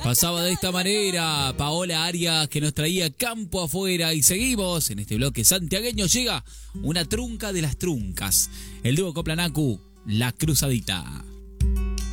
Pasaba de esta manera Paola Arias, que nos traía Campo Afuera, y seguimos en este bloque santiagueño. Llega una trunca de las truncas, el dúo Coplanacu, La Cruzadita.